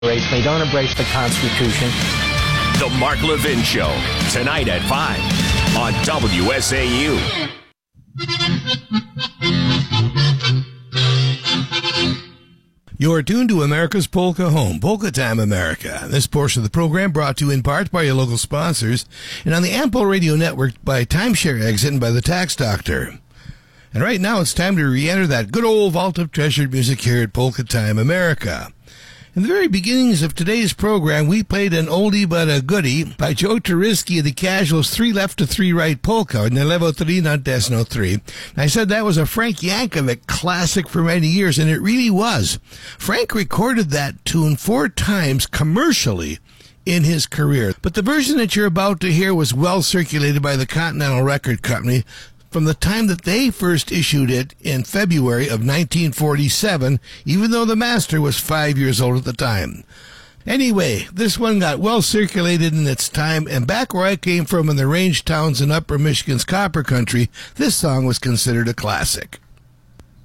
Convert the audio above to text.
They don't embrace the Constitution. The Mark Levin Show, tonight at 5 on WSAU. You're tuned to America's Polka Home, Polka Time America. This portion of the program brought to you in part by your local sponsors and on the Ample Radio Network by Timeshare Exit and by the Tax Doctor. And right now it's time to re-enter that good old vault of treasured music here at Polka Time America. In the very beginnings of today's program, we played an oldie but a goodie by Joe Turisky of the Casuals' 3 Left to 3 Right Polka, Nelevo 3 not Desno 3. I said that was a Frank Yankovic classic for many years, and it really was. Frank recorded that tune 4 times commercially in his career, but the version that you're about to hear was well circulated by the Continental Record Company from the time that they first issued it in February of 1947, even though the master was 5 years old at the time. Anyway, this one got well circulated in its time, and back where I came from in the range towns in Upper Michigan's Copper Country, this song was considered a classic.